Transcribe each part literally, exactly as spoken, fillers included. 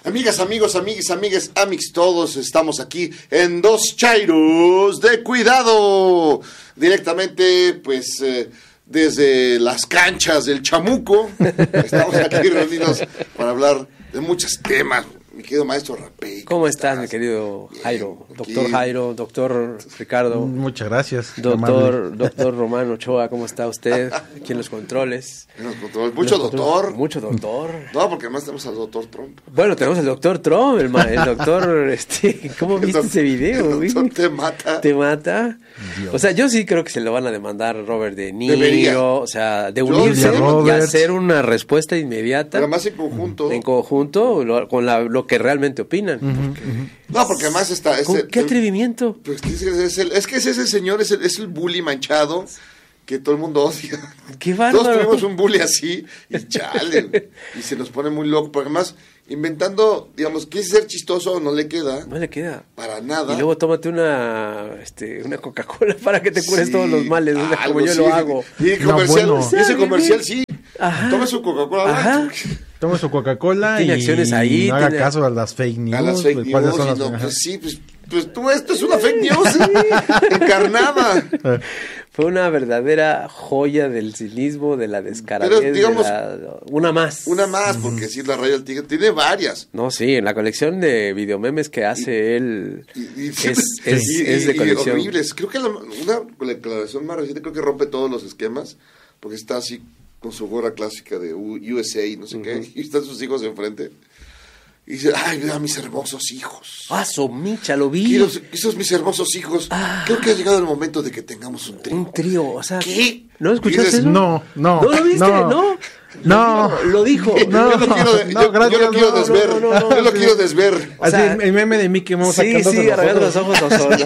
Amigas, amigos, amigues, amigues, amix, todos estamos aquí en Dos Chairos de Cuidado. Directamente, pues, eh, desde las canchas del Chamuco. Estamos aquí reunidos para hablar de muchos temas. Mi querido maestro Rapey. ¿Cómo, ¿Cómo estás, estás, mi querido Jairo? Bien, doctor aquí. Jairo, doctor Ricardo. Muchas gracias. Doctor, doctor Román Ochoa, ¿cómo está usted? Aquí en los controles. En los controles. Mucho los doctor. Controles. Mucho doctor. No, porque además tenemos al doctor Trump. Bueno, tenemos al doctor Trump, el, el doctor, este, ¿cómo viste ese video? El doctor te mata. ¿Te mata? Dios. O sea, yo sí creo que se lo van a demandar Robert De Niro. Debería. O sea, de unirse y hacer una respuesta inmediata. Pero además en conjunto. En conjunto, lo, con la, lo que realmente opinan. Uh-huh, porque, uh-huh. No, porque además está... Ese, ¿Qué atrevimiento? Pues, es, es, el, es que es ese señor, es el, es el bully manchado que todo el mundo odia. ¡Qué bárbaro! Todos tuvimos un bully así y chale. Y se nos pone muy loco, porque además... Inventando, digamos, quiere ser chistoso, no le queda. No le queda. Para nada. Y luego tómate una este, una Coca-Cola para que te cures sí, todos los males, algo, como yo sí. lo hago. Y comercial, no, bueno. ese comercial sí. Ajá. Tome su Coca-Cola. Ajá. Tome su Coca-Cola y acciones ahí, no haga tiene... caso a las fake news. A las fake news. ¿Cuáles son las... las... No, pues sí, pues, pues tú, esto es una fake news encarnada. Fue una verdadera joya del cinismo, de la descaradez. Pero digamos, de la... una más. Una más, porque sí, la Raya del Tigre tiene varias. No, sí, en la colección de videomemes que hace y, él y, y, es, es, y, es de y, colección. Y horribles. Creo que la, una declaración más reciente creo que rompe todos los esquemas, porque está así con su gorra clásica de U S A y no sé uh-huh. qué, y están sus hijos enfrente. Y dice, ay, mira mis hermosos hijos. Ah, Somicha, lo vi. Quiero, esos mis hermosos hijos. Ah. Creo que ha llegado el momento de que tengamos un trío. Un trío, o sea. ¿Qué? ¿No escuchaste dices, eso? No, no. ¿No lo viste? No. ¿No? No, lo dijo. No, yo lo quiero, de, no, yo, gracias, yo lo quiero no, desver. No, no, no, yo lo quiero desver. O sea, el meme de Mickey Mouse sí, sacando sí, arreglando los ojos, los ojos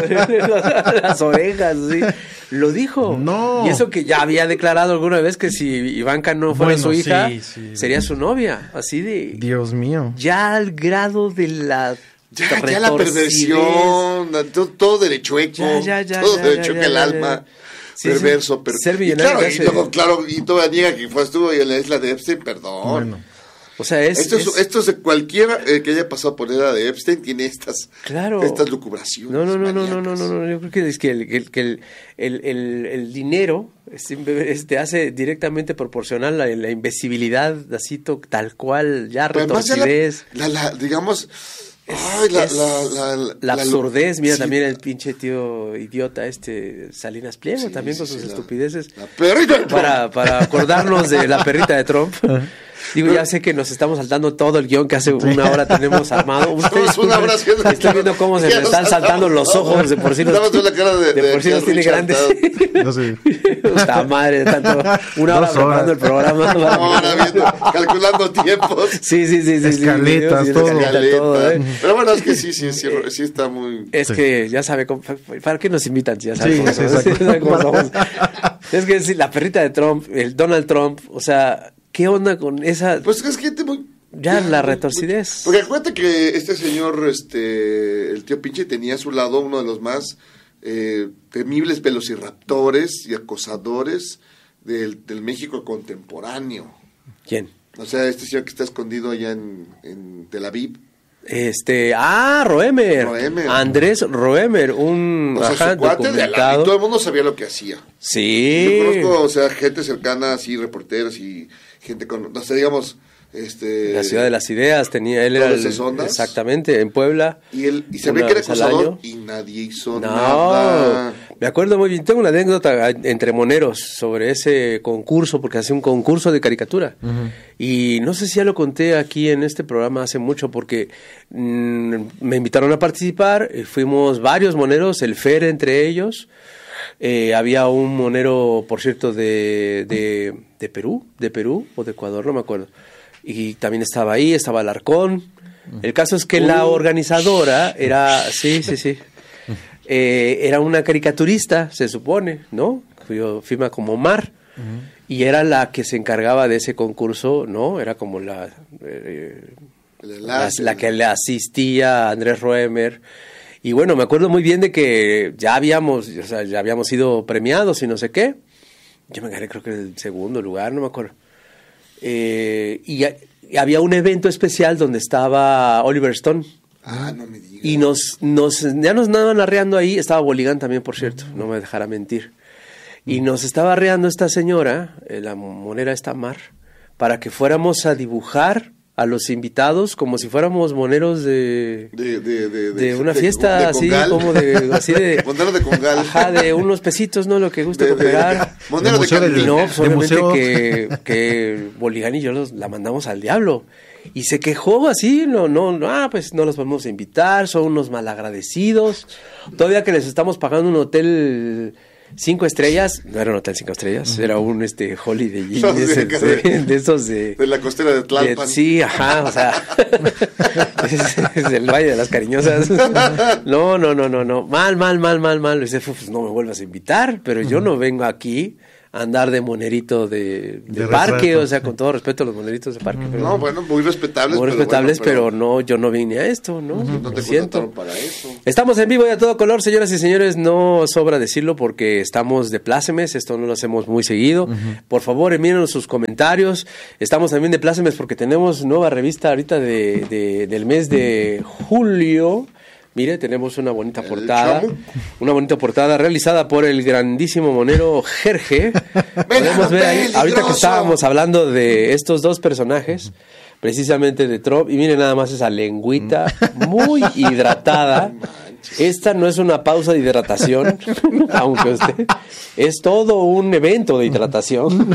las, las orejas, sí. Lo dijo. No. Y eso que ya había declarado alguna vez que si Ivanka no fuera bueno, su hija, sí, sí, sería su novia. Así de. Dios mío. Ya al grado de la. Ya, ya la perversión, todo, todo derechueco, ya, ya, ya, todo ya, derechueco ya, ya, el ya, alma. Ya. Sí, perverso, sí. pero ser y millonario. claro, y luego, claro, y todavía niega que fue estuvo en la isla de Epstein, perdón. Bueno. O sea, es esto es, es... esto es de cualquiera eh, que haya pasado por la de Epstein tiene estas claro. estas lucubraciones. No, no, no, no, no, no, no, no, yo creo que es que el el que el, el, el, el dinero este hace directamente proporcional a la, la imbecilidad así tal cual, ya retorcidez. La, la, la, digamos Ay, la, la, la, la, la absurdez, mira sí. también el pinche tío idiota este Salinas Pliego, sí, también con sí, sus sí, estupideces. La, la perrita de para, para acordarnos de la perrita de Trump. Digo, ya sé que nos estamos saltando todo el guión que hace una hora tenemos armado. Ustedes una hora haciendo estoy viendo cómo se me están saltando los ojos, de por sí los, la cara de, de, de por sí los tiene grandes. No sé. Puta madre, tanto una hora preparando el programa. Una hora viendo, calculando tiempos. Sí, sí, sí, sí. Escaletas, sí, todo. Escaleta, todo ¿eh? Pero bueno, es que sí, sí, sí, sí está muy... Es sí. que ya sabe, ¿para qué nos invitan? Ya sabe sí, cómo, sí, ¿no? cómo somos. Es que sí, la perrita de Trump, el Donald Trump, o sea... ¿Qué onda con esa? Pues es gente muy... Ya, la retorcidez. Porque acuérdate que este señor, este, el tío pinche, tenía a su lado uno de los más eh, temibles velociraptores y acosadores del, del México contemporáneo. ¿Quién? O sea, este señor que está escondido allá en, en Tel Aviv. Este, ah, Roemer. Roemer. Andrés Roemer, un o sea, ajá, su cuate de la, y todo el mundo sabía lo que hacía. Sí. Yo conozco, o sea, gente cercana, así, reporteros y gente con, no sé, digamos, este... La ciudad de las ideas, tenía, él era el, exactamente, en Puebla. Y él, y se ve que era acosador y nadie hizo no, nada. Me acuerdo muy bien, tengo una anécdota entre moneros sobre ese concurso, porque hacía un concurso de caricatura. Uh-huh. Y no sé si ya lo conté aquí en este programa hace mucho, porque mmm, me invitaron a participar, fuimos varios moneros, el Fer entre ellos. Eh, había un monero, por cierto, de, de, de Perú, de Perú o de Ecuador, no me acuerdo. Y también estaba ahí, estaba Alarcón. El caso es que uh. la organizadora era, sí, sí, sí, eh, era una caricaturista, se supone, ¿no? Firma como Mar. Uh-huh. Y era la que se encargaba de ese concurso, ¿no? Era como la, eh, la, la que le asistía a Andrés Roemer. Y bueno, me acuerdo muy bien de que ya habíamos, o sea, ya habíamos sido premiados y no sé qué. Yo me gané creo que el segundo lugar, no me acuerdo. Eh, y y había un evento especial donde estaba Oliver Stone. Ah, no me digas. Y nos, nos, ya nos andaban arreando ahí, estaba Boligán también, por cierto, no me dejará mentir. Y nos estaba arreando esta señora, eh, la monera esta Mar, para que fuéramos a dibujar a los invitados como si fuéramos moneros de De, de, de, de una fiesta de así congal. como de así de Monero de congal. ajá, de unos pesitos, no, lo que guste De- de- cooperar. Monero De de museo del- cantina. Y no, pues de obviamente museo. que, que Boligán y yo los, la mandamos al diablo. Y se quejó así, no, no, no, ah, pues no los podemos invitar, son unos malagradecidos. Todavía que les estamos pagando un hotel cinco estrellas, no era un hotel cinco estrellas, era un este Holiday Inn, No, sí, ese- que de, de- de esos de... De la costera de de- Tlalpan. sí, ajá, o sea, es, es el Valle de las Cariñosas. No, no, no, no, no, mal, mal, mal, mal, mal. Dice, pues no me vuelvas a invitar, pero yo no vengo aquí a andar de monerito de, de De parque, retrato, o sea, sí. con todo respeto a los moneritos de parque. Pero, No, bueno, muy respetables. muy pero respetables, bueno, pero, no, yo no vine a esto, ¿no? No Lo te siento. contrataron para eso. Estamos en vivo y a todo color, señoras y señores, no sobra decirlo porque estamos de plácemes, esto no lo hacemos muy seguido. Por favor, envíenos sus comentarios. Estamos también de plácemes porque tenemos nueva revista ahorita de, de- del mes de julio. Mire, tenemos una bonita El portada, Chamuco. una bonita portada realizada por el grandísimo monero Jerge. Podemos ver ahí, peligroso. ahorita que estábamos hablando de estos dos personajes, precisamente de Trump, y miren nada más esa lengüita muy hidratada. Esta no es una pausa de hidratación, aunque usted, es todo un evento de hidratación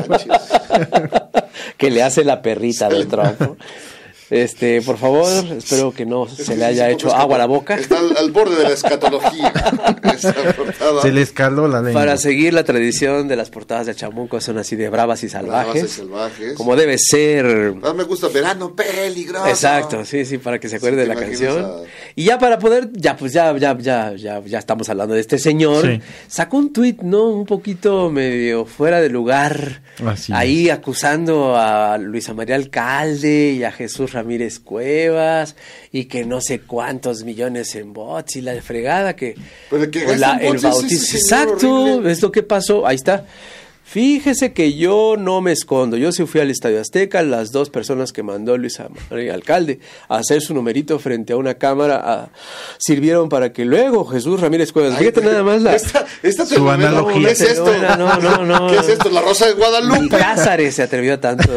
que le hace la perrita de Trump. Este, por favor, espero que no se le haya hecho agua a la boca. Está al, al borde de la escatología. Esa portada. Se le escaló la lengua. Para seguir la tradición de las portadas de Chamuco, son así de bravas y salvajes. Bravas y salvajes. Como debe ser. Más me gusta verano peligroso. Exacto, sí, sí, para que se acuerde Sí, de te la imaginas canción. a- Y ya para poder, ya pues ya, ya, ya, ya, ya estamos hablando de este señor. Sí. Sacó un tuit, ¿no? Un poquito medio fuera de lugar. Así ahí acusando a Luisa María Alcalde y a Jesús Ramírez Cuevas y que no sé cuántos millones en bots y la fregada que Pero que pues, gasta la- en el bots es ese bautizo. señor Exacto, horrible. es lo que pasó. Ahí está. Fíjese que yo no me escondo. Yo sí fui al Estadio Azteca. Las dos personas que mandó Luis María Alcalde a hacer su numerito frente a una cámara ah, sirvieron para que luego Jesús Ramírez Cuevas. Ay, Fíjate nada más la. Esta, esta Su telenovela, analogía. ¿qué es esto? Telenovela, no, no, no. ¿Qué es esto? ¿La Rosa de Ni Guadalupe? Cázares se atrevió a tanto.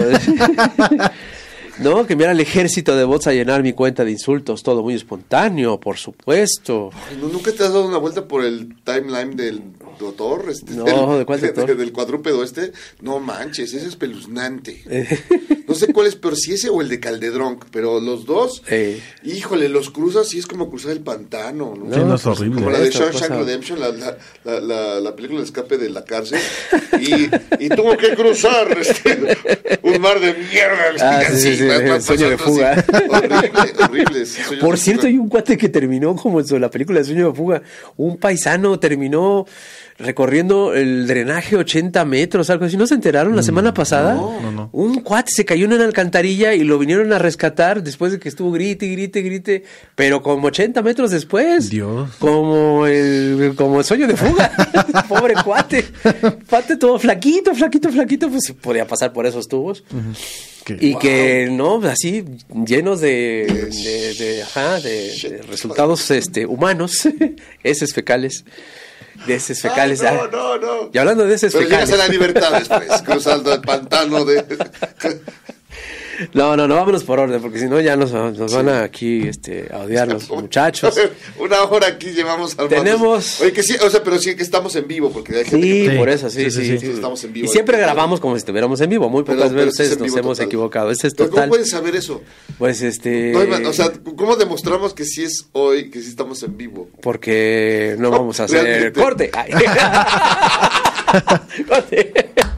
No, que enviar al ejército de bots a llenar mi cuenta de insultos. Todo muy espontáneo, por supuesto. Ay, ¿no- ¿Nunca te has dado una vuelta por el timeline del doctor? Este, No, del, ¿de cuál doctor? de- del cuadrúpedo este. No manches, ese es espeluznante. No sé cuál es peor, si ese o el de Caldedronc, pero los dos, Eh. híjole, los cruzas y es como cruzar el pantano, ¿no? Sí, no, es horrible. Como la de Esto Shawshank pasa- Redemption, la, la, la, la, la película de escape de la cárcel, y, y tuvo que cruzar este, un mar de mierda. Ah, sí, sí, sí, va- va el sueño de pasando fuga. así. Horrible, horrible. sí, sueño Por de cierto, fuga. hay un cuate que terminó como en la película de Sueño de Fuga. Un paisano terminó recorriendo el drenaje ochenta metros, algo así. ¿No se enteraron la semana pasada? no, no. Un cuate se cayó en una alcantarilla y lo vinieron a rescatar después de que estuvo grite, grite, grite, pero como ochenta metros después. Dios. Como el, como el Sueño de Fuga. Pobre cuate. Cuate todo flaquito, flaquito, flaquito, pues podía pasar por esos tubos. Que- Y Wow. que, no, así, llenos de, de, de, ajá, de, de resultados este, humanos, heces fecales, de heces fecales. Ay, no, ah. no, no. Y hablando de heces Pero fecales. llegas a la libertad después, cruzando el pantano de... No, no, no, vámonos por orden, porque si no ya nos, nos van a aquí este, a odiar los muchachos. A ver, una hora aquí llevamos al Tenemos- Oye, que sí, o sea, pero sí que estamos en vivo, porque hay gente Sí, que... Sí, por eso, sí, sí, sí. sí, sí. sí. Estamos en vivo. Y siempre grabamos como si estuviéramos en vivo. Muy Pero- pocas pero veces sí es en nos vivo hemos total. equivocado. Este es Pero total. ¿cómo puedes saber eso? Pues este. No, Iván, o sea, ¿cómo demostramos que sí es hoy, que sí estamos en vivo? Porque no vamos a hacer Realmente. corte. Ay. Corte.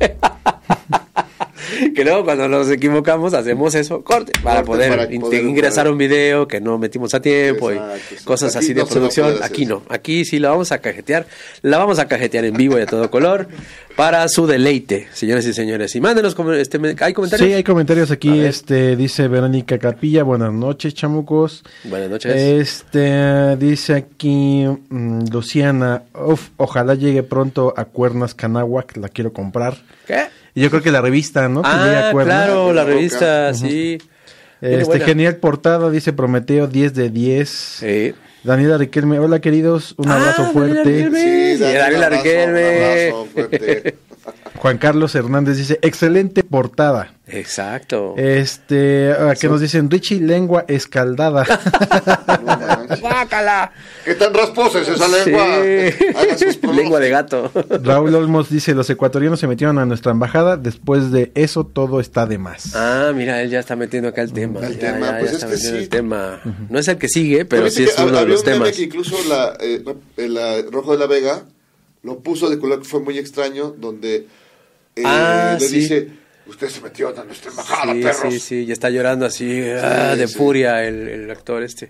Que luego cuando nos equivocamos hacemos eso, corte, para Corte, poder, para in- poder- ingresar para- un video que no metimos a tiempo Exacto, y sí. cosas Aquí así no de se va a producción. poder hacer Aquí eso. no, aquí sí la vamos a cajetear, la vamos a cajetear en vivo y a todo color para su deleite, señores y señores. Y mándenos, como- este, ¿hay comentarios? Sí, hay comentarios A aquí. ver. Este dice Verónica Capilla, buenas noches, chamucos. Buenas noches. Este dice aquí mm, Luciana, uf, ojalá llegue pronto a Cuernas Canáhuac, la quiero comprar. ¿Qué? Y yo creo que la revista, ¿no? Que llega Ah, a Cuerna. claro, la La revista, Roca. sí. Viene Este, buena. genial portada, dice Prometeo, diez de diez. Sí. Daniela Riquelme, hola queridos, un Ah, abrazo Daniela fuerte. Riquelme. Sí, Sí, Daniel, Daniel un abrazo, Riquelme. un abrazo fuerte. Juan Carlos Hernández dice, excelente portada. Exacto. Este, ah, que nos dicen, Richie, lengua escaldada. No manches. ¡Guácala! ¿Qué tan rasposa es esa lengua? Sí. Hagan sus pronósticos. Lengua de gato. Raúl Olmos dice, los ecuatorianos se metieron a nuestra embajada, después de eso todo está de más. Ah, mira, él ya está metiendo acá el tema. El Ya, tema, ya, pues ya es está que metiendo sí. el tema. No es el que sigue, pero ¿Viste sí que es uno de había los un meme temas. que incluso la, eh, la- la Rojo de la Vega lo puso de color que fue muy extraño, donde eh, Ah, le sí. dice, usted se metió a nuestra embajada, Sí, perros. sí, sí, ya está llorando así ah, de sí. furia el, el actor este.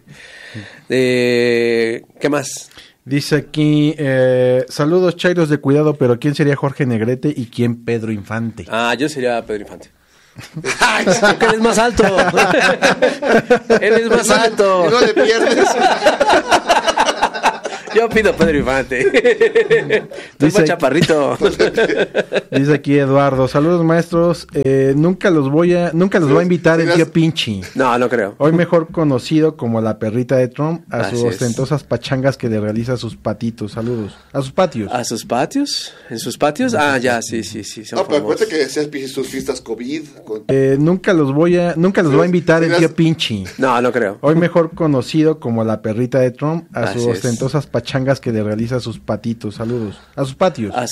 Eh, ¿Qué más? Dice aquí, eh, saludos chairos de cuidado, pero ¿quién sería Jorge Negrete y quién Pedro Infante? Ah, yo sería Pedro Infante. Ay, Porque él es más alto. Él es más y no le- alto. y no le pierdes. Yo pido Pedro Infante. Tú Dice- más chaparrito. Dice aquí Eduardo, saludos maestros, eh, nunca los voy a, nunca los va a invitar el tío Pinchi. No, no creo. Hoy mejor conocido como la perrita de Trump, a Así sus es. ostentosas pachangas que le realiza a sus patitos. Saludos. A sus patios. ¿A sus patios? ¿En sus patios? Ah, ya, sí, sí, sí. Son No, pero famosos. acuérdate que hacías sus fiestas COVID. Con... Eh, nunca los voy a, nunca los va a invitar el Tenías- tío Pinchi. No, no creo. Hoy mejor conocido como la perrita de Trump, a Así sus es. ostentosas pachangas que le realiza a sus patitos. Saludos. A sus patios. A